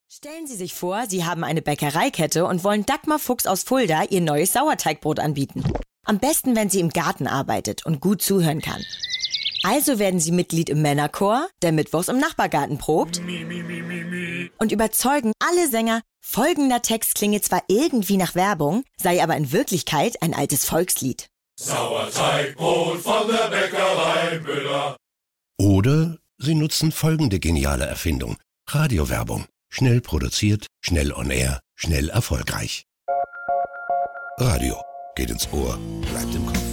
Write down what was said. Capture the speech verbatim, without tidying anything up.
Stellen Sie sich vor, Sie haben eine Bäckereikette und wollen Dagmar Fuchs aus Fulda Ihr neues Sauerteigbrot anbieten. Am besten, wenn sie im Garten arbeitet und gut zuhören kann. Also werden Sie Mitglied im Männerchor, der mittwochs im Nachbargarten probt, und überzeugen alle Sänger, folgender Text klinge zwar irgendwie nach Werbung, sei aber in Wirklichkeit ein altes Volkslied. Sauerteigbrot von der Bäckerei Müller. Oder Sie nutzen folgende geniale Erfindung: Radiowerbung. Schnell produziert, schnell on air, schnell erfolgreich. Radio geht ins Ohr, bleibt im Kopf.